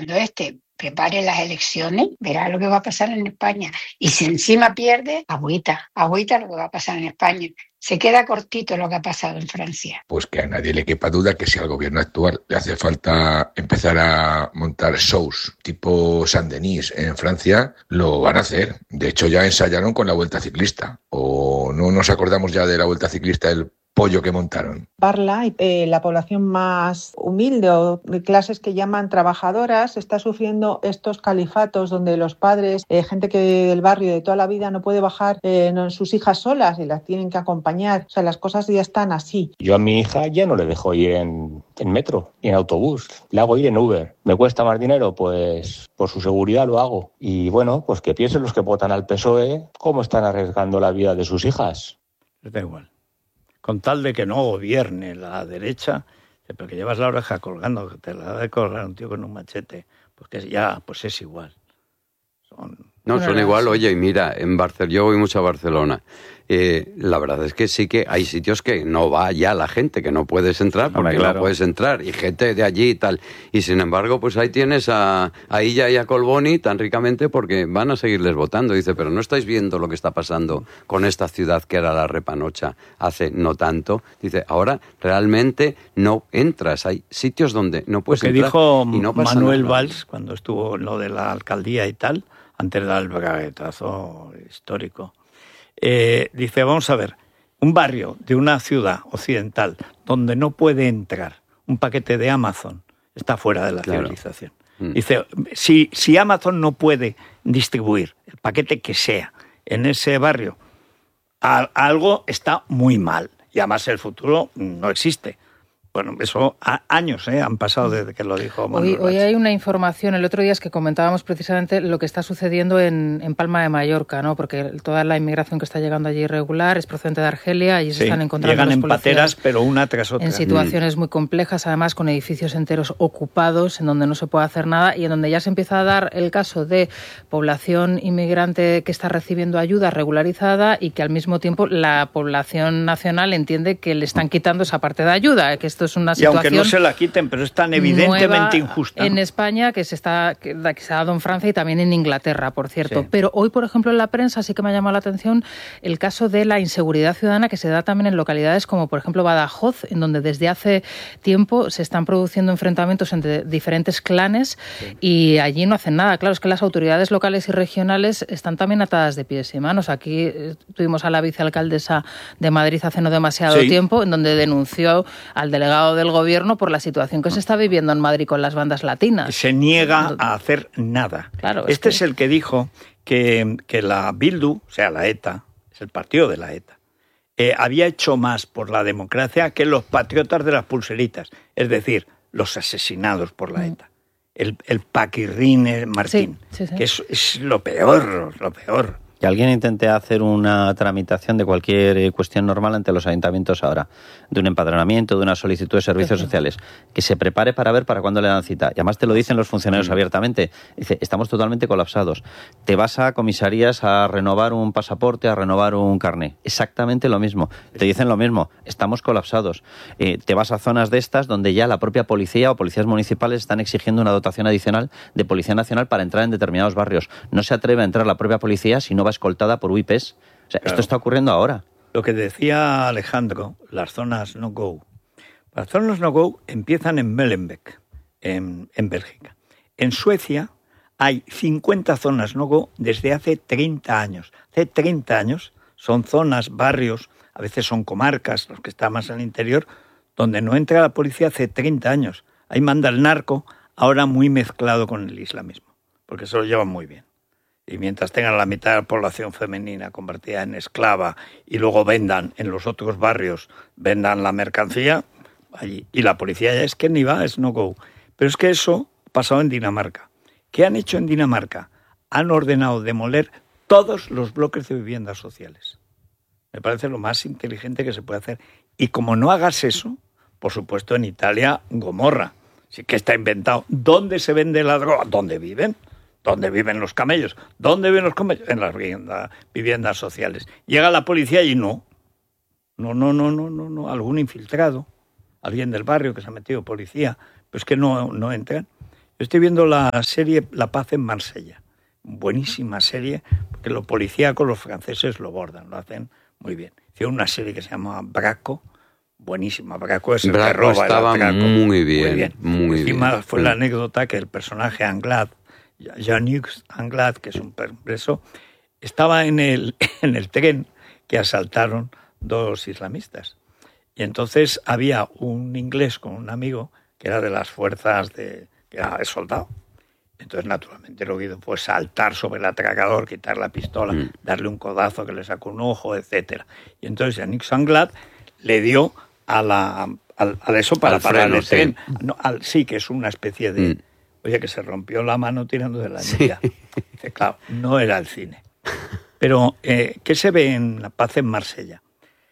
cuando prepare las elecciones, verá lo que va a pasar en España. Y si encima pierde, agüita lo que va a pasar en España. Se queda cortito lo que ha pasado en Francia. Pues que a nadie le quepa duda que si al gobierno actual le hace falta empezar a montar shows tipo Saint-Denis en Francia, lo van a hacer. De hecho, ya ensayaron con la Vuelta Ciclista. ¿O no nos acordamos ya de la Vuelta Ciclista del pollo que montaron? Parla, la población más humilde o de clases que llaman trabajadoras, está sufriendo estos califatos donde los padres, gente que del barrio de toda la vida no puede bajar sus hijas solas y las tienen que acompañar. O sea, las cosas ya están así. Yo a mi hija ya no le dejo ir en metro y en autobús, le hago ir en Uber. ¿Me cuesta más dinero? Pues por su seguridad lo hago. Y bueno, pues que piensen los que votan al PSOE cómo están arriesgando la vida de sus hijas. Les da igual. Con tal de que no gobierne la derecha, pero que llevas la oreja colgando, que te la da de colgar un tío con un machete, pues que ya, pues es igual. Son igual. Oye, y mira, en Barcelona, yo voy mucho a Barcelona. La verdad es que sí que hay sitios que no va ya la gente, que no puedes entrar porque no puedes entrar, y gente de allí y tal. Y sin embargo, pues ahí tienes a Illa y a Colboni tan ricamente porque van a seguirles votando. Dice, pero ¿no estáis viendo lo que está pasando con esta ciudad que era la Repanocha hace no tanto? Dice, ahora realmente no entras. Hay sitios donde no puedes entrar. Dijo y no pasa Manuel nada. Valls, cuando estuvo en lo de la alcaldía y tal, antes del braguetazo histórico. Dice, vamos a ver, un barrio de una ciudad occidental donde no puede entrar un paquete de Amazon está fuera de la civilización. Dice, si Amazon no puede distribuir el paquete que sea en ese barrio, algo está muy mal. Y además el futuro no existe. Bueno, eso años han pasado desde que lo dijo Manuel Valls. Hoy hay una información, el otro día es que comentábamos precisamente lo que está sucediendo en Palma de Mallorca, ¿no? Porque toda la inmigración que está llegando allí irregular es procedente de Argelia y se están encontrando llegan los en policías pateras, pero una tras otra. En situaciones muy complejas, además con edificios enteros ocupados, en donde no se puede hacer nada y en donde ya se empieza a dar el caso de población inmigrante que está recibiendo ayuda regularizada y que al mismo tiempo la población nacional entiende que le están quitando esa parte de ayuda, que esto es una situación. Y aunque no se la quiten, pero es tan evidentemente injusta. En España, que se ha dado en Francia y también en Inglaterra, por cierto. Sí. Pero hoy, por ejemplo, en la prensa sí que me ha llamado la atención el caso de la inseguridad ciudadana que se da también en localidades como, por ejemplo, Badajoz, en donde desde hace tiempo se están produciendo enfrentamientos entre diferentes clanes y allí no hacen nada. Claro, es que las autoridades locales y regionales están también atadas de pies y manos. Aquí tuvimos a la vicealcaldesa de Madrid hace no demasiado tiempo, en donde denunció al delegado del gobierno por la situación que se está viviendo en Madrid con las bandas latinas. Se niega a hacer nada. Claro, es el que dijo que la Bildu, o sea, la ETA, es el partido de la ETA, había hecho más por la democracia que los patriotas de las pulseritas, es decir, los asesinados por la ETA. El Paquirrín Martín, que es lo peor. Que alguien intente hacer una tramitación de cualquier cuestión normal ante los ayuntamientos ahora, de un empadronamiento, de una solicitud de servicios sociales, que se prepare para ver para cuándo le dan cita. Y además te lo dicen los funcionarios abiertamente. Dice, estamos totalmente colapsados. Te vas a comisarías a renovar un pasaporte, a renovar un carné. Exactamente lo mismo. Te dicen lo mismo. Estamos colapsados. Te vas a zonas de estas donde ya la propia policía o policías municipales están exigiendo una dotación adicional de Policía Nacional para entrar en determinados barrios. No se atreve a entrar la propia policía si no va escoltada por UIPs. O sea, esto está ocurriendo ahora. Lo que decía Alejandro, las zonas no-go. Las zonas no-go empiezan en Molenbeek, en Bélgica. En Suecia hay 50 zonas no-go desde hace 30 años. Hace 30 años son zonas, barrios, a veces son comarcas, los que están más al interior, donde no entra la policía hace 30 años. Ahí manda el narco, ahora muy mezclado con el islamismo, porque se lo llevan muy bien. Y mientras tengan la mitad de la población femenina convertida en esclava y luego vendan en los otros barrios, vendan la mercancía, allí. Y la policía ya es que ni va, es no go. Pero es que eso ha pasado en Dinamarca. ¿Qué han hecho en Dinamarca? Han ordenado demoler todos los bloques de viviendas sociales. Me parece lo más inteligente que se puede hacer. Y como no hagas eso, por supuesto en Italia, Gomorra. Sí que está inventado. ¿Dónde se vende la droga? ¿Dónde viven? ¿Dónde viven los camellos? ¿Dónde viven los camellos? En las viviendas sociales. Llega la policía y no. No. Algún infiltrado, alguien del barrio que se ha metido policía, pues que no entran. Estoy viendo la serie La Paz en Marsella. Buenísima serie, porque lo policíaco los franceses lo bordan, lo hacen muy bien. Hicieron una serie que se llama Braco, buenísima. Braco es el que roba estaba el atraco. Muy bien. Encima fue la anécdota que el personaje Anglade, Jean-Hugues Anglade, que es un preso, estaba en el tren que asaltaron 2 islamistas. Y entonces había un inglés con un amigo que era de las fuerzas que era soldado. Entonces, naturalmente, lo que hizo fue saltar sobre el atracador, quitar la pistola, darle un codazo que le sacó un ojo, etcétera. Y entonces Jean-Hugues Anglade le dio a eso para parar el tren. No, sí, que es una especie de... Oye, que se rompió la mano tirando de la anilla. Dice, claro, no era el cine. Pero, ¿qué se ve en La Paz en Marsella?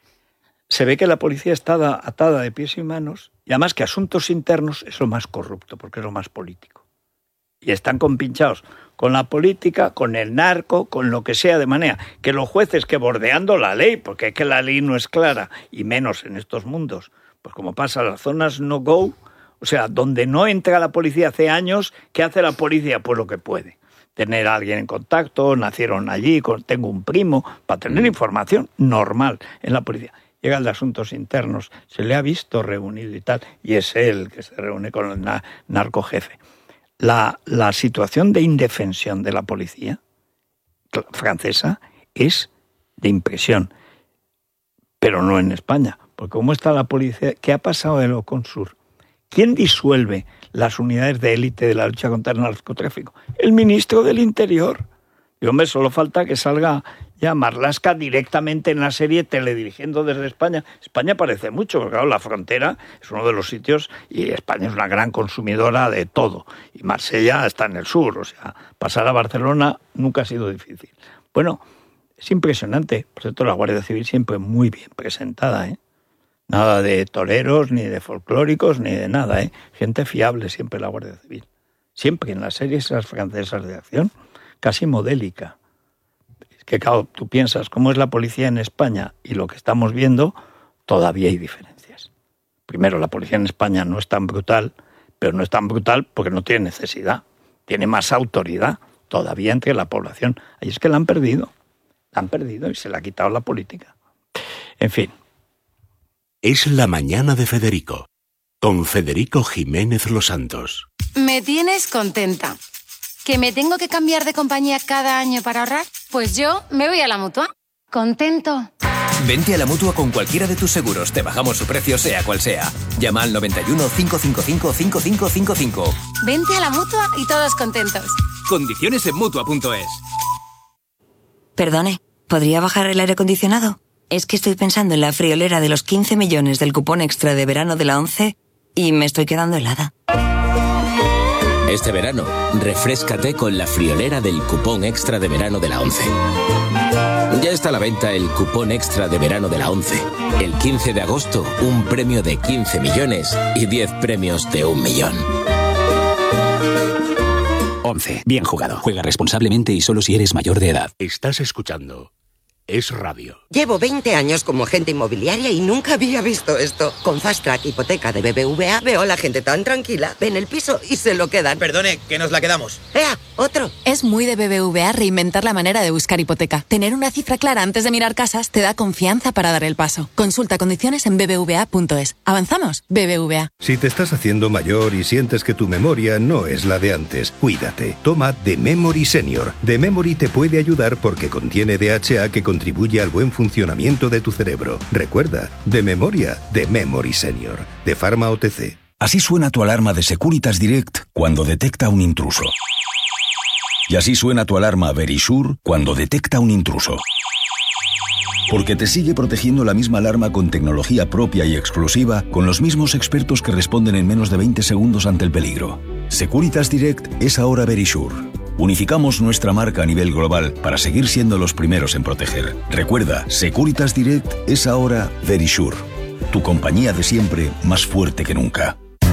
Se ve que la policía está atada de pies y manos, y además que asuntos internos es lo más corrupto, porque es lo más político. Y están compinchados con la política, con el narco, con lo que sea, de manera que los jueces que bordeando la ley, porque es que la ley no es clara, y menos en estos mundos, pues como pasa en las zonas no-go, o sea, donde no entra la policía hace años, ¿qué hace la policía? Pues lo que puede. Tener a alguien en contacto, nacieron allí, tengo un primo, para tener información normal en la policía. Llega el de asuntos internos, se le ha visto reunido y tal, y es él que se reúne con el narco jefe. La situación de indefensión de la policía francesa es de impresión, pero no en España, porque ¿cómo está la policía? ¿Qué ha pasado de lo Consur? ¿Quién disuelve las unidades de élite de la lucha contra el narcotráfico? El ministro del Interior. Y hombre, solo falta que salga ya Marlaska directamente en la serie teledirigiendo desde España. España parece mucho, porque claro, la frontera es uno de los sitios y España es una gran consumidora de todo. Y Marsella está en el sur, o sea, pasar a Barcelona nunca ha sido difícil. Bueno, es impresionante. Por cierto, la Guardia Civil siempre muy bien presentada, ¿eh? Nada de toreros, ni de folclóricos, ni de nada, ¿eh? Gente fiable siempre la Guardia Civil. Siempre en las series las francesas de acción, casi modélica. Es que, claro, tú piensas cómo es la policía en España y lo que estamos viendo, todavía hay diferencias. Primero, la policía en España no es tan brutal, pero no es tan brutal porque no tiene necesidad. Tiene más autoridad todavía entre la población. Ahí es que la han perdido y se la ha quitado la política. En fin. Es la mañana de Federico, con Federico Jiménez Los Santos. Me tienes contenta. ¿Que me tengo que cambiar de compañía cada año para ahorrar? Pues yo me voy a la Mutua. Contento. Vente a la Mutua con cualquiera de tus seguros. Te bajamos su precio sea cual sea. Llama al 91 555 5555. Vente a la Mutua y todos contentos. Condiciones en Mutua.es. Perdone, ¿podría bajar el aire acondicionado? Es que estoy pensando en la friolera de los 15 millones del cupón extra de verano de la 11 y me estoy quedando helada. Este verano, refréscate con la friolera del cupón extra de verano de la 11. Ya está a la venta el cupón extra de verano de la 11. El 15 de agosto, un premio de 15 millones y 10 premios de 1 millón. 11. Bien jugado. Juega responsablemente y solo si eres mayor de edad. Estás escuchando Es Radio. Llevo 20 años como agente inmobiliaria y nunca había visto esto. Con Fast Track Hipoteca de BBVA veo a la gente tan tranquila. Ven el piso y se lo quedan. Perdone, que nos la quedamos. ¡Ea! ¡Otro! Es muy de BBVA reinventar la manera de buscar hipoteca. Tener una cifra clara antes de mirar casas te da confianza para dar el paso. Consulta condiciones en bbva.es. ¿Avanzamos? BBVA. Si te estás haciendo mayor y sientes que tu memoria no es la de antes, cuídate. Toma The Memory Senior. The Memory te puede ayudar porque contiene DHA que contribuye al buen funcionamiento de tu cerebro. Recuerda, de memoria, The Memory Senior, de Pharma OTC. Así suena tu alarma de Securitas Direct cuando detecta un intruso. Y así suena tu alarma Verisure cuando detecta un intruso. Porque te sigue protegiendo la misma alarma con tecnología propia y exclusiva, con los mismos expertos que responden en menos de 20 segundos ante el peligro. Securitas Direct es ahora Verisure. Unificamos nuestra marca a nivel global para seguir siendo los primeros en proteger. Recuerda, Securitas Direct es ahora Verisure. Tu compañía de siempre más fuerte que nunca.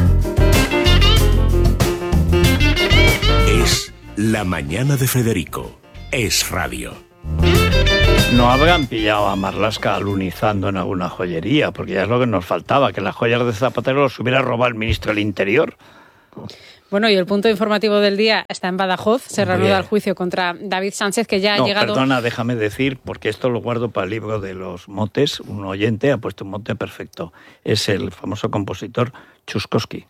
Es la mañana de Federico. Es Radio. No habrán pillado a Marlaska alunizando en alguna joyería, porque ya es lo que nos faltaba, que las joyas de Zapatero los hubiera robado el ministro del Interior. Bueno, y el punto informativo del día está en Badajoz. Se reanuda el juicio contra David Sánchez, que ya ha llegado... Perdona, déjame decir, porque esto lo guardo para el libro de los motes. Un oyente ha puesto un mote perfecto. Es el famoso compositor Tchaikovsky.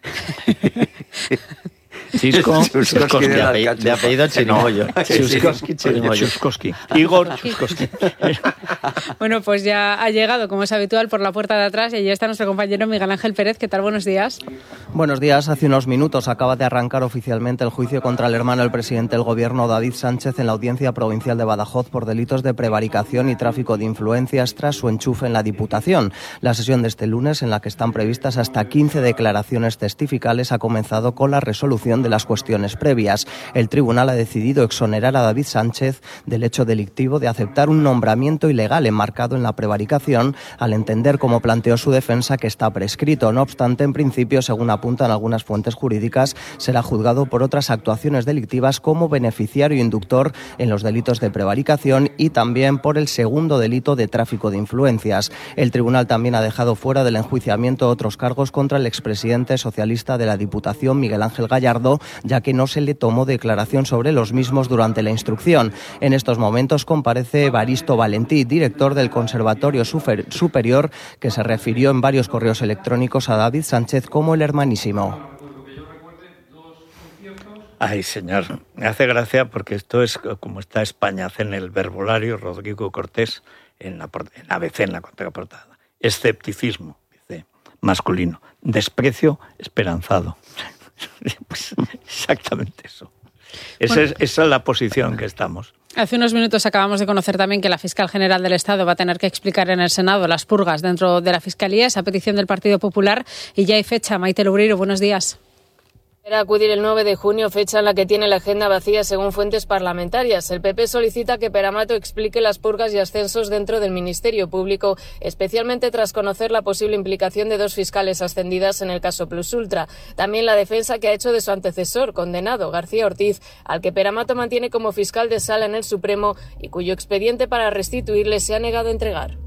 Tchaikovsky de apellido Chirimoyo. Tchaikovsky. Igor Tchaikovsky. Bueno, pues ya ha llegado, como es habitual, por la puerta de atrás y allí está nuestro compañero Miguel Ángel Pérez. ¿Qué tal? Buenos días. Buenos días. Hace unos minutos acaba de arrancar oficialmente el juicio contra el hermano del presidente del Gobierno, David Sánchez, en la Audiencia Provincial de Badajoz por delitos de prevaricación y tráfico de influencias tras su enchufe en la Diputación. La sesión de este lunes, en la que están previstas hasta 15 declaraciones testificales, ha comenzado con la resolución de las cuestiones previas. El tribunal ha decidido exonerar a David Sánchez del hecho delictivo de aceptar un nombramiento ilegal enmarcado en la prevaricación, al entender, como planteó su defensa, que está prescrito. No obstante, en principio, según apuntan algunas fuentes jurídicas, será juzgado por otras actuaciones delictivas como beneficiario inductor en los delitos de prevaricación y también por el segundo delito de tráfico de influencias. El tribunal también ha dejado fuera del enjuiciamiento otros cargos contra el expresidente socialista de la Diputación, Miguel Ángel Gallardo, ya que no se le tomó declaración sobre los mismos durante la instrucción. En estos momentos comparece Evaristo Valentí, director del Conservatorio Superior, que se refirió en varios correos electrónicos a David Sánchez como el hermanísimo. Ay, señor, me hace gracia porque esto es como está España, hace en el verbolario Rodrigo Cortés en ABC, en la contraportada. Escepticismo, dice, masculino. Desprecio esperanzado. Pues exactamente eso. Esa es la posición que estamos. Hace unos minutos acabamos de conocer también que la fiscal general del Estado va a tener que explicar en el Senado las purgas dentro de la Fiscalía, esa petición del Partido Popular, y ya hay fecha. Maite Lubreiro, buenos días. Era acudir el 9 de junio, fecha en la que tiene la agenda vacía según fuentes parlamentarias. El PP solicita que Pere-Mato explique las purgas y ascensos dentro del Ministerio Público, especialmente tras conocer la posible implicación de 2 fiscales ascendidas en el caso Plus Ultra. También la defensa que ha hecho de su antecesor, condenado, García Ortiz, al que Pere-Mato mantiene como fiscal de sala en el Supremo y cuyo expediente para restituirle se ha negado a entregar.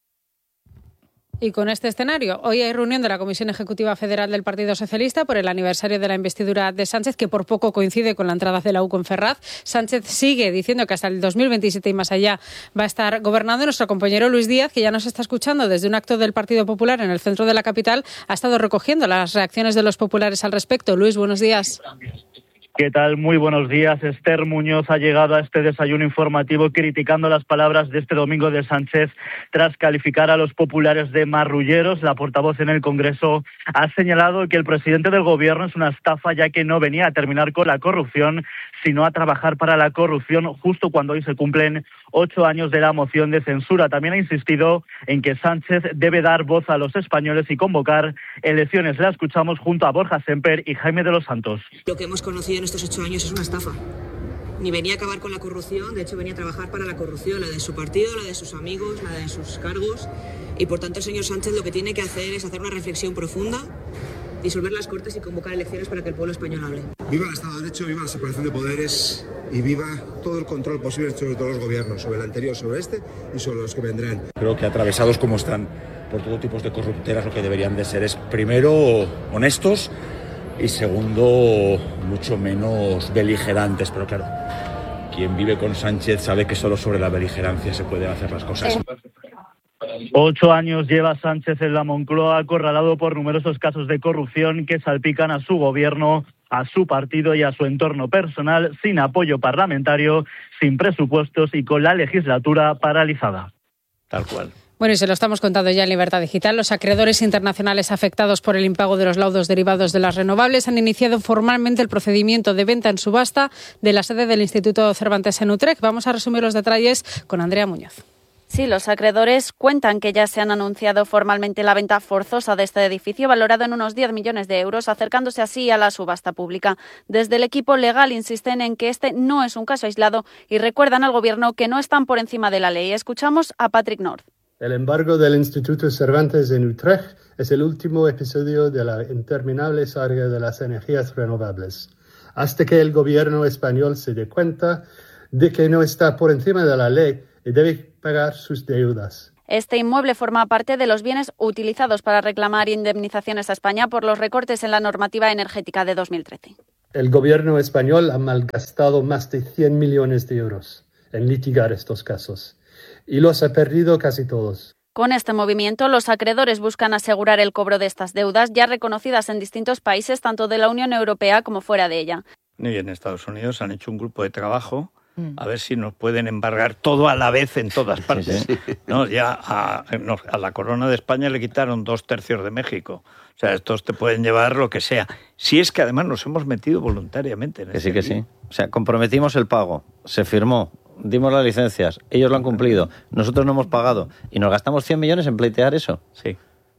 Y con este escenario, hoy hay reunión de la Comisión Ejecutiva Federal del Partido Socialista por el aniversario de la investidura de Sánchez, que por poco coincide con la entrada de la UCO en Ferraz. Sánchez sigue diciendo que hasta el 2027 y más allá va a estar gobernando. Nuestro compañero Luis Díaz, que ya nos está escuchando desde un acto del Partido Popular en el centro de la capital, ha estado recogiendo las reacciones de los populares al respecto. Luis, buenos días. ¿Qué tal? Muy buenos días. Esther Muñoz ha llegado a este desayuno informativo criticando las palabras de este domingo de Sánchez tras calificar a los populares de marrulleros. La portavoz en el Congreso ha señalado que el presidente del Gobierno es una estafa, ya que no venía a terminar con la corrupción, sino a trabajar para la corrupción, justo cuando hoy se cumplen 8 años de la moción de censura. También ha insistido en que Sánchez debe dar voz a los españoles y convocar elecciones. La escuchamos junto a Borja Semper y Jaime de los Santos. Lo que hemos conocido en estos 8 años es una estafa. Ni venía a acabar con la corrupción, de hecho venía a trabajar para la corrupción, la de su partido, la de sus amigos, la de sus cargos. Y por tanto el señor Sánchez lo que tiene que hacer es hacer una reflexión profunda, disolver las Cortes y convocar elecciones para que el pueblo español hable. Viva el Estado de Derecho, viva la separación de poderes y viva todo el control posible sobre todos los gobiernos, sobre el anterior, sobre este y sobre los que vendrán. Creo que atravesados como están por todo tipo de corruptelas, lo que deberían de ser es, primero, honestos y segundo, mucho menos beligerantes. Pero claro, quien vive con Sánchez sabe que solo sobre la beligerancia se pueden hacer las cosas. 8 años lleva Sánchez en la Moncloa, acorralado por numerosos casos de corrupción que salpican a su gobierno, a su partido y a su entorno personal, sin apoyo parlamentario, sin presupuestos y con la legislatura paralizada. Tal cual. Bueno, y se lo estamos contando ya en Libertad Digital. Los acreedores internacionales afectados por el impago de los laudos derivados de las renovables han iniciado formalmente el procedimiento de venta en subasta de la sede del Instituto Cervantes en Utrecht. Vamos a resumir los detalles con Andrea Muñoz. Sí, los acreedores cuentan que ya se han anunciado formalmente la venta forzosa de este edificio, valorado en unos 10 millones de euros, acercándose así a la subasta pública. Desde el equipo legal insisten en que este no es un caso aislado y recuerdan al Gobierno que no están por encima de la ley. Escuchamos a Patrick North. El embargo del Instituto Cervantes en Utrecht es el último episodio de la interminable saga de las energías renovables, hasta que el Gobierno español se dé cuenta de que no está por encima de la ley y debe pagar sus deudas. Este inmueble forma parte de los bienes utilizados para reclamar indemnizaciones a España por los recortes en la normativa energética de 2013. El gobierno español ha malgastado más de 100 millones de euros en litigar estos casos y los ha perdido casi todos. Con este movimiento, los acreedores buscan asegurar el cobro de estas deudas ya reconocidas en distintos países, tanto de la Unión Europea como fuera de ella. Y en Estados Unidos han hecho un grupo de trabajo a ver si nos pueden embargar todo a la vez en todas partes. Sí. ¿No? Ya a la corona de España le quitaron 2/3 de México. O sea, estos te pueden llevar lo que sea. Si es que además nos hemos metido voluntariamente en eso. Que sí. O sea, comprometimos el pago, se firmó, dimos las licencias, ellos lo han cumplido, nosotros no hemos pagado y nos gastamos 100 millones en pleitear eso. Sí.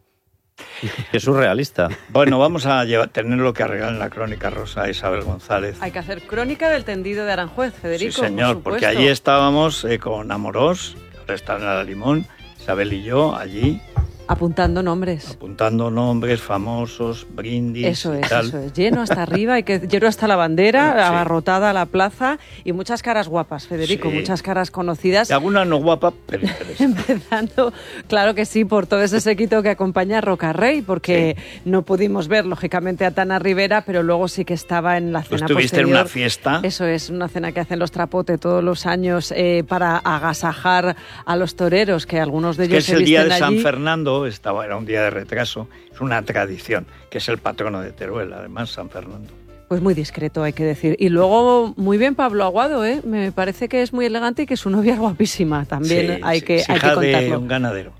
Es surrealista. Bueno, vamos a tenerlo que arreglar en la crónica rosa, Isabel González. Hay que hacer crónica del tendido de Aranjuez, Federico. Sí, señor, porque allí estábamos con Amorós, ahora está en la Limón, Isabel y yo allí. Apuntando nombres. Apuntando nombres famosos, brindis. Eso es. Lleno hasta arriba, lleno hasta la bandera, sí. Abarrotada la plaza y muchas caras guapas, Federico, sí. Muchas caras conocidas. Y alguna no guapa, pero interesante. Empezando, claro que sí, por todo ese séquito que acompaña a Rocarrey, porque no pudimos ver, lógicamente, a Tana Rivera, pero luego sí que estaba en la cena ¿Estuviste posterior. En una fiesta? Eso es, una cena que hacen los Trapote todos los años para agasajar a los toreros, que algunos de ellos se visten allí. Es el día de San allí. Fernando. Era un día de retraso, es una tradición, que es el patrono de Teruel, además, San Fernando. Pues muy discreto, hay que decir. Y luego, muy bien Pablo Aguado, me parece que es muy elegante y que su novia es guapísima, también hay que contarlo. De un ganadero.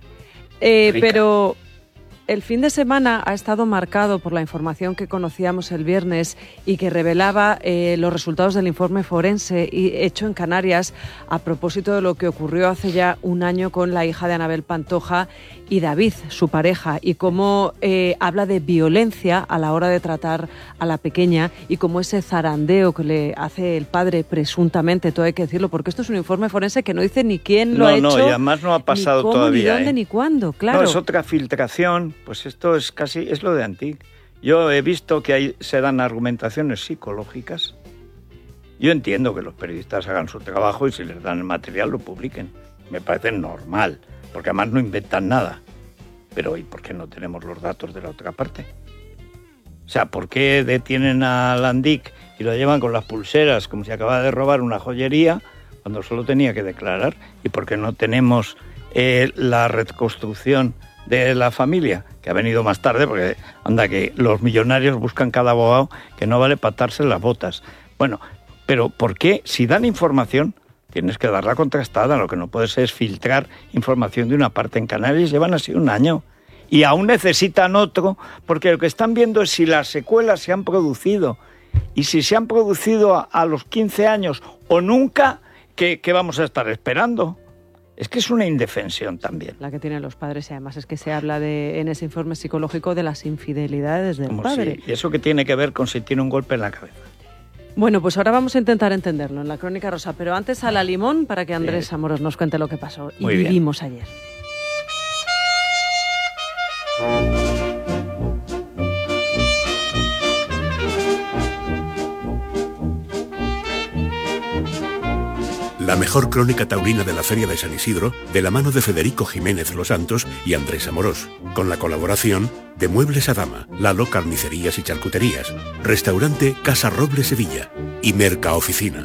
Pero el fin de semana ha estado marcado por la información que conocíamos el viernes y que revelaba los resultados del informe forense hecho en Canarias a propósito de lo que ocurrió hace ya un año con la hija de Anabel Pantoja y David, su pareja, y cómo habla de violencia a la hora de tratar a la pequeña y cómo ese zarandeo que le hace el padre presuntamente, todo hay que decirlo, porque esto es un informe forense que no dice ni quién lo ha hecho. No, y además no ha pasado ni cómo, todavía. Ni dónde, ni cuándo, claro. No, es otra filtración, pues esto es lo de Antic. Yo he visto que ahí se dan argumentaciones psicológicas. Yo entiendo que los periodistas hagan su trabajo y si les dan el material lo publiquen. Me parece normal, porque además no inventan nada. Pero ¿y por qué no tenemos los datos de la otra parte? O sea, ¿por qué detienen a Landic y lo llevan con las pulseras como si acababa de robar una joyería cuando solo tenía que declarar? ¿Y por qué no tenemos la reconstrucción de la familia, que ha venido más tarde, porque anda que los millonarios buscan cada abogado que no vale patarse las botas? Bueno, pero ¿por qué? Si dan información, tienes que darla contrastada. Lo que no puede ser es filtrar información de una parte. En Canarias llevan así un año y aún necesitan otro, porque lo que están viendo es si las secuelas se han producido y si se han producido a los 15 años o nunca, ¿qué vamos a estar esperando? Es que es una indefensión también. La que tienen los padres, y además es que se habla en ese informe psicológico de las infidelidades del padre. Sí. ¿Y eso qué tiene que ver con si tiene un golpe en la cabeza? Bueno, pues ahora vamos a intentar entenderlo en la Crónica Rosa, pero antes a la Limón para que Andrés Amorós nos cuente lo que pasó y vivimos ayer. La mejor crónica taurina de la Feria de San Isidro, de la mano de Federico Jiménez Los Santos y Andrés Amorós, con la colaboración de Muebles Adama, Lalo Carnicerías y Charcuterías, Restaurante Casa Roble Sevilla y Mercaoficina.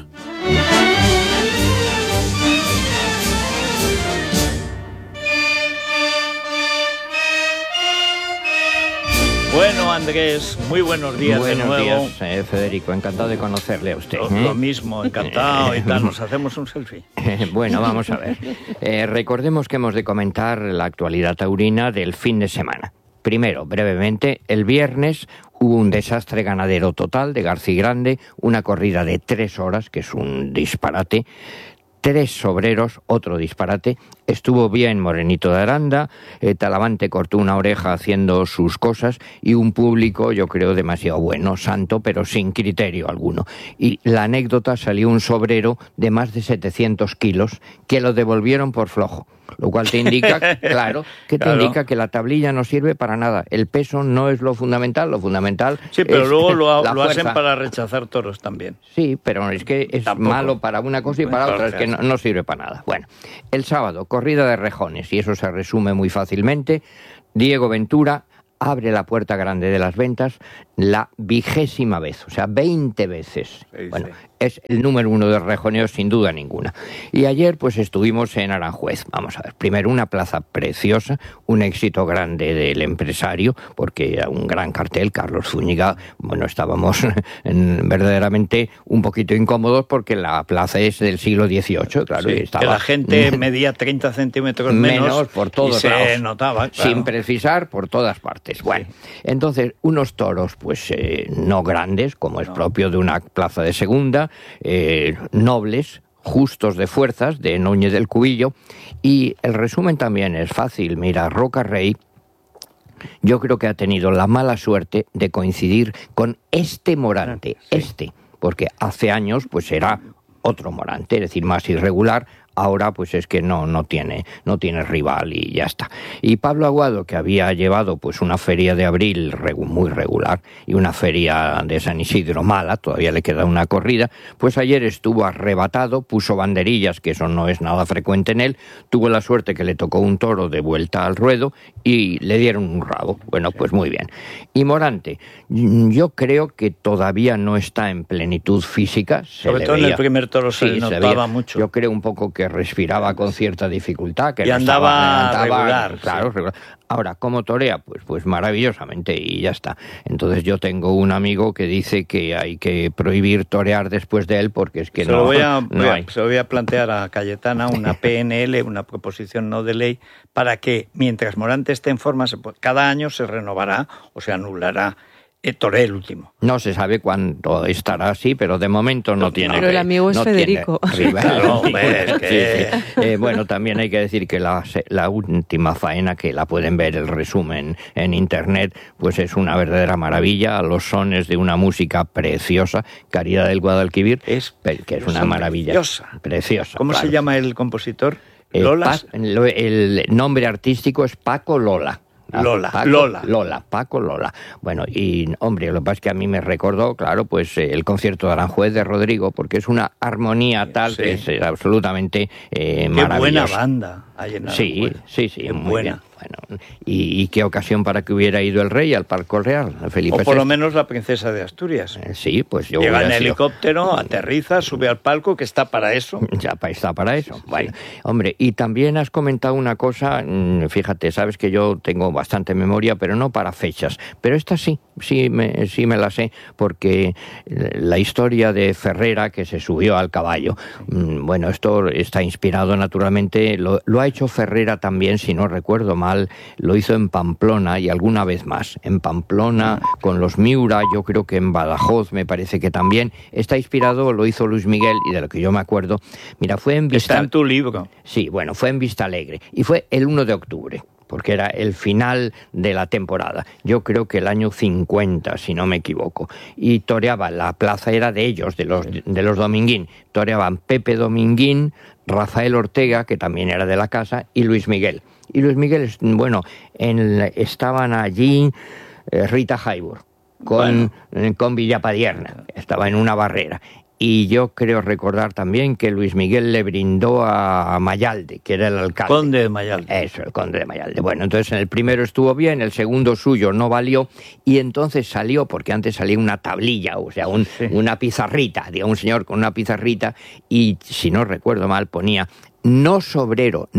Bueno, Andrés, muy buenos días de nuevo. Buenos días, Federico, encantado de conocerle a usted. Lo mismo, encantado y tal, nos hacemos un selfie. Bueno, vamos a ver. Recordemos que hemos de comentar la actualidad taurina del fin de semana. Primero, brevemente, el viernes hubo un desastre ganadero total de Garcigrande, una corrida de 3 horas, que es un disparate. 3 sobreros, otro disparate. Estuvo bien Morenito de Aranda, Talavante cortó una oreja haciendo sus cosas y un público, yo creo, demasiado bueno, santo, pero sin criterio alguno. Y la anécdota, salió un sobrero de más de 700 kilos que lo devolvieron por flojo. Lo cual te indica, indica que la tablilla no sirve para nada. El peso no es lo fundamental Sí, pero es luego lo la hacen fuerza. para rechazar toros también. Sí, pero es que es Tampoco. malo para una cosa y para otra, es que no sirve para nada. Bueno, el sábado, corrida de rejones, y eso se resume muy fácilmente. Diego Ventura abre la puerta grande de las ventas, la 20ª vez, o sea, 20 veces. Bueno, es el número 1 de rejoneos sin duda ninguna. Y ayer pues estuvimos en Aranjuez. Vamos a ver, primero una plaza preciosa, un éxito grande del empresario, porque era un gran cartel, Carlos Zúñiga. Bueno, estábamos verdaderamente un poquito incómodos porque la plaza es del siglo XVIII, claro. Sí, y estaba, que la gente medía 30 centímetros menos por todos y lados, se notaba, claro. Sin precisar, por todas partes. Bueno, entonces unos toros pues no grandes, como es propio de una plaza de segunda, nobles, justos de fuerzas, de Núñez del Cubillo, y el resumen también es fácil. Mira, Roca Rey, yo creo que ha tenido la mala suerte de coincidir con este Morante, porque hace años pues era otro Morante, es decir, más irregular. Ahora pues es que no tiene rival y ya está. Y Pablo Aguado, que había llevado pues una feria de abril muy regular y una feria de San Isidro mala, todavía le queda una corrida, pues ayer estuvo arrebatado, puso banderillas, que eso no es nada frecuente en él, tuvo la suerte que le tocó un toro de vuelta al ruedo y le dieron un rabo. Bueno, pues muy bien. Y Morante, yo creo que todavía no está en plenitud física. Sobre todo en el primer toro se notaba mucho. Yo creo un poco que respiraba con cierta dificultad, que y andaba regular, claro, regular. Ahora, ¿cómo torea? Pues maravillosamente y ya está. Entonces yo tengo un amigo que dice que hay que prohibir torear después de él porque es que se lo voy a plantear a Cayetana una PNL, una proposición no de ley, para que mientras Morante esté en forma, cada año se renovará o se anulará toré el último. No se sabe cuánto estará así, pero de momento no tiene. Pero el amigo es Federico. Claro, es que... sí. Bueno, también hay que decir que la última faena, que la pueden ver el resumen en internet, pues es una verdadera maravilla, a los sones de una música preciosa, Caridad del Guadalquivir, que es una maravilla. Preciosa. ¿Cómo se llama el compositor? ¿Lola? El nombre artístico es Paco Lola. Paco Lola. Bueno, y hombre, lo que pasa es que a mí me recordó, claro, pues el concierto de Aranjuez de Rodrigo, porque es una armonía tal que es absolutamente maravillosa. Qué buena banda hay en Aranjuez. Sí, muy buena. Bien. Bueno, y qué ocasión para que hubiera ido el rey al Palco Real, Felipe VI. O por VI. lo menos la princesa de Asturias. Sí, pues yo llega en helicóptero, aterriza, sube al palco, que está para eso. Ya está para eso. Bueno, hombre, y también has comentado una cosa, fíjate, sabes que yo tengo bastante memoria, pero no para fechas, pero esta sí me la sé, porque la historia de Ferrera, que se subió al caballo, bueno, esto está inspirado naturalmente, lo ha hecho Ferrera también, si no recuerdo mal, lo hizo en Pamplona y alguna vez más. En Pamplona, con los Miura, yo creo que en Badajoz me parece que también. Está inspirado, lo hizo Luis Miguel, y de lo que yo me acuerdo, mira, fue en Vista... Está en tu libro. Sí, bueno, fue en Vista Alegre. Y fue el 1 de octubre. Porque era el final de la temporada. Yo creo que el año 50, si no me equivoco. Y toreaban, la plaza era de ellos, de los Dominguín. Toreaban Pepe Dominguín, Rafael Ortega, que también era de la casa, y Luis Miguel. Y Luis Miguel, bueno, estaban allí Rita Hayworth con Villapadierna. Estaba en una barrera. Y yo creo recordar también que Luis Miguel le brindó a Mayalde, que era el alcalde. Conde de Mayalde. Eso, el conde de Mayalde. Bueno, entonces en el primero estuvo bien, el segundo suyo no valió, y entonces salió, porque antes salía una tablilla, o sea, una pizarrita, digamos, un señor con una pizarrita, y si no recuerdo mal ponía, no sobrero,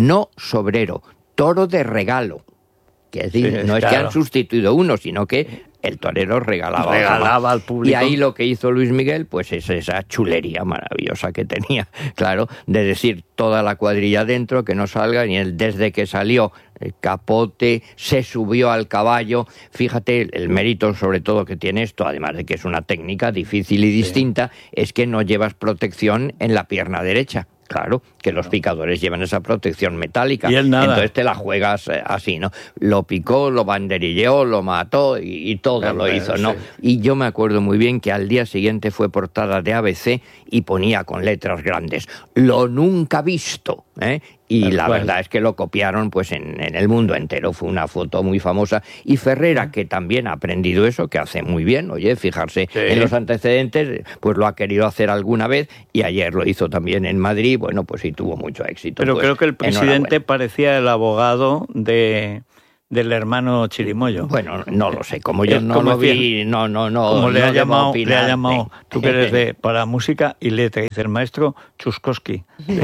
toro de regalo. Que es decir, no es que han sustituido uno, sino que el torero regalaba al público. Y ahí lo que hizo Luis Miguel, pues es esa chulería maravillosa que tenía, claro, de decir toda la cuadrilla dentro, que no salga, y él desde que salió el capote, se subió al caballo. Fíjate el mérito sobre todo que tiene esto, además de que es una técnica difícil y distinta, es que no llevas protección en la pierna derecha. Claro, que los picadores llevan esa protección metálica. Y él nada. Entonces te la juegas así, ¿no? Lo picó, lo banderilleó, lo mató y todo lo hizo, ¿no? Sí. Y yo me acuerdo muy bien que al día siguiente fue portada de ABC y ponía con letras grandes, lo nunca visto, ¿eh? Y la verdad es que lo copiaron pues en el mundo entero. Fue una foto muy famosa. Y Ferrera, que también ha aprendido eso, que hace muy bien, oye, fijarse en los antecedentes, pues lo ha querido hacer alguna vez, y ayer lo hizo también en Madrid, bueno, pues sí tuvo mucho éxito. Pero pues, creo que el presidente parecía el abogado de del hermano Chirimoyo. Bueno, no lo sé, como yo no lo vi, no. Como le ha llamado, opinar, tú que eres para música y letra, dice el maestro Tchaikovsky.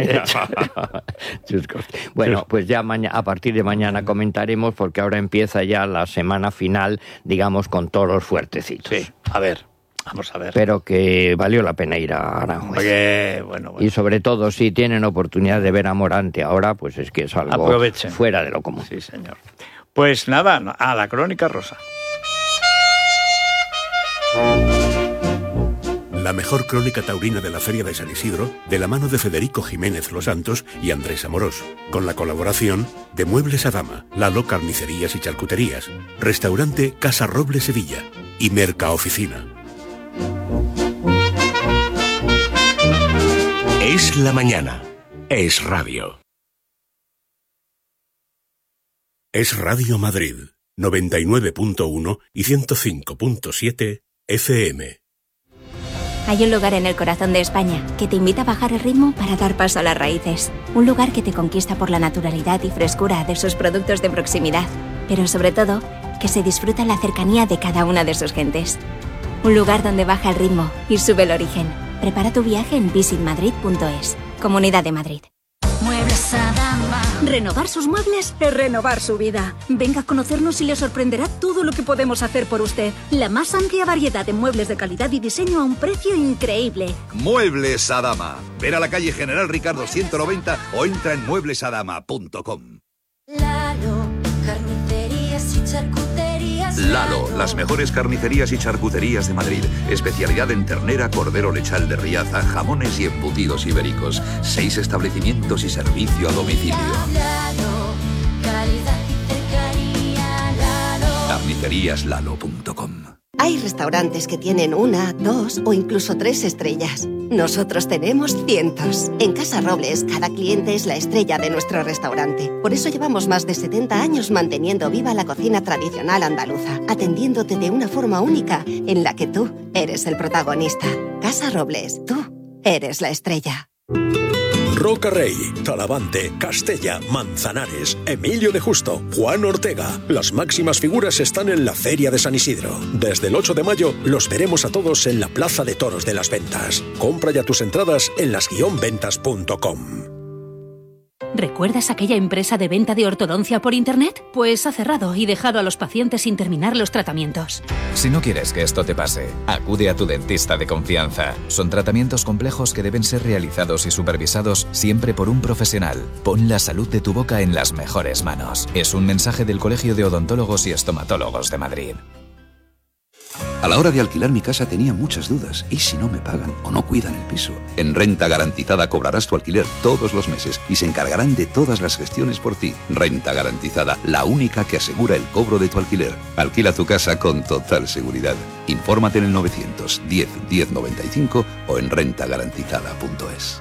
Bueno, pues ya a partir de mañana comentaremos, porque ahora empieza ya la semana final, digamos, con toros fuertecitos. Sí, vamos a ver. Pero que valió la pena ir a Aranjuez. Oye, bueno. Y sobre todo, si tienen oportunidad de ver a Morante ahora, pues es que es algo Aprovechen. Fuera de lo común. Sí, señor. Pues nada, a la crónica rosa. La mejor crónica taurina de la Feria de San Isidro, de la mano de Federico Jiménez Los Santos y Andrés Amorós, con la colaboración de Muebles Adama, Lalo Carnicerías y Charcuterías, Restaurante Casa Roble Sevilla y Mercaoficina. Es la mañana. Es radio. Es Radio Madrid, 99.1 y 105.7 FM. Hay un lugar en el corazón de España que te invita a bajar el ritmo para dar paso a las raíces. Un lugar que te conquista por la naturalidad y frescura de sus productos de proximidad, pero sobre todo, que se disfruta la cercanía de cada una de sus gentes. Un lugar donde baja el ritmo y sube el origen. Prepara tu viaje en visitmadrid.es. Comunidad de Madrid. Muebles Adama. Renovar sus muebles es renovar su vida. Venga a conocernos y le sorprenderá todo lo que podemos hacer por usted. La más amplia variedad de muebles de calidad y diseño a un precio increíble. Muebles Adama. Ven a la calle General Ricardo 190 o entra en mueblesadama.com. Lalo, carnicerías y charcuterías. Lalo, las mejores carnicerías y charcuterías de Madrid. Especialidad en ternera, cordero lechal de Riaza, jamones y embutidos ibéricos. 6 establecimientos y servicio a domicilio. Lalo, calidad y cercanía. Lalo. Carniceríaslalo.com. Hay restaurantes que tienen 1, 2 o incluso 3 estrellas. Nosotros tenemos cientos. En Casa Robles, cada cliente es la estrella de nuestro restaurante. Por eso llevamos más de 70 años manteniendo viva la cocina tradicional andaluza, atendiéndote de una forma única en la que tú eres el protagonista. Casa Robles, tú eres la estrella. Roca Rey, Talavante, Castella, Manzanares, Emilio de Justo, Juan Ortega. Las máximas figuras están en la Feria de San Isidro. Desde el 8 de mayo los veremos a todos en la Plaza de Toros de las Ventas. Compra ya tus entradas en las-ventas.com. ¿Recuerdas aquella empresa de venta de ortodoncia por internet? Pues ha cerrado y dejado a los pacientes sin terminar los tratamientos. Si no quieres que esto te pase, acude a tu dentista de confianza. Son tratamientos complejos que deben ser realizados y supervisados siempre por un profesional. Pon la salud de tu boca en las mejores manos. Es un mensaje del Colegio de Odontólogos y Estomatólogos de Madrid. A la hora de alquilar mi casa tenía muchas dudas. ¿Y si no me pagan o no cuidan el piso? En Renta Garantizada cobrarás tu alquiler todos los meses y se encargarán de todas las gestiones por ti. Renta Garantizada, la única que asegura el cobro de tu alquiler. Alquila tu casa con total seguridad. Infórmate en el 910 1095 o en rentagarantizada.es.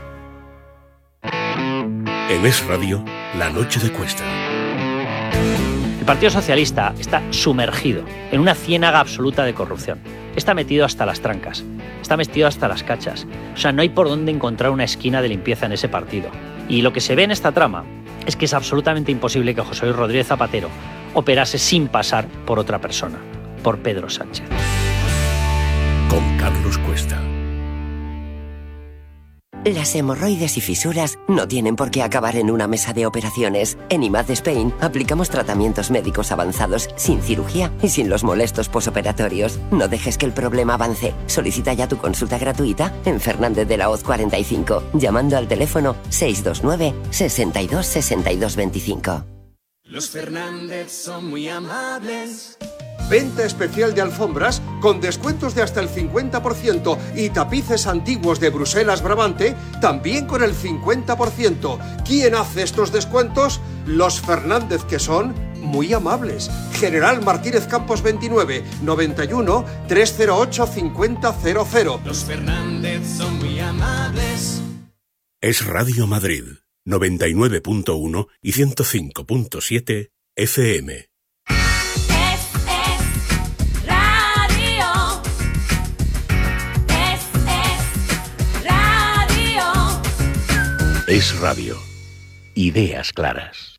En Es Radio, la noche de Cuesta. El Partido Socialista está sumergido en una ciénaga absoluta de corrupción. Está metido hasta las trancas, está metido hasta las cachas. O sea, no hay por dónde encontrar una esquina de limpieza en ese partido. Y lo que se ve en esta trama es que es absolutamente imposible que José Luis Rodríguez Zapatero operase sin pasar por otra persona, por Pedro Sánchez. Con Carlos Cuesta. Las hemorroides y fisuras no tienen por qué acabar en una mesa de operaciones. En IMAD Spain aplicamos tratamientos médicos avanzados sin cirugía y sin los molestos posoperatorios. No dejes que el problema avance. Solicita ya tu consulta gratuita en Fernández de la Hoz 45, llamando al teléfono 629 62 62 25. Los Fernández son muy amables. Venta especial de alfombras con descuentos de hasta el 50% y tapices antiguos de Bruselas Brabante también con el 50%. ¿Quién hace estos descuentos? Los Fernández, que son muy amables. General Martínez Campos 29 91 308 5000. Los Fernández son muy amables. Es Radio Madrid, 99.1 y 105.7 FM. Es Radio. Ideas claras.